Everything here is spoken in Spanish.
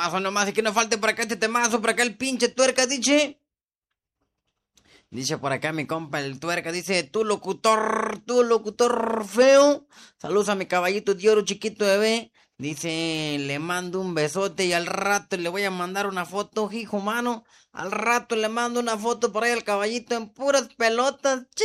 temazo nomás y que no falte por acá este temazo, por acá el pinche tuerca, dice. Dice por acá mi compa el tuerca, dice, tu locutor feo. Saludos a mi caballito de oro chiquito bebé. Dice, le mando un besote y al rato le voy a mandar una foto, hijo mano. Al rato le mando una foto por ahí al caballito en puras pelotas.